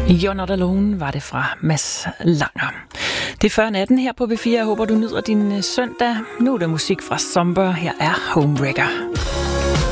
You're Not Alone var det fra Mads Langer. Det er før natten her på B4. Jeg håber, du nyder din søndag. Nu er der musik fra Zomber. Her er Homewrecker.